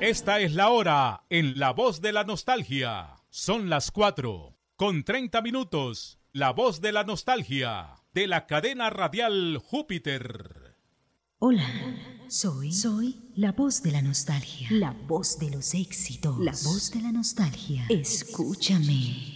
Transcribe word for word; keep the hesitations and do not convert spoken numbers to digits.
Esta es la hora en La Voz de la Nostalgia. Son las cuatro con treinta minutos. La Voz de la Nostalgia de la cadena radial Júpiter. Hola, soy, soy la voz de la nostalgia, la voz de los éxitos, la voz de la nostalgia. Escúchame.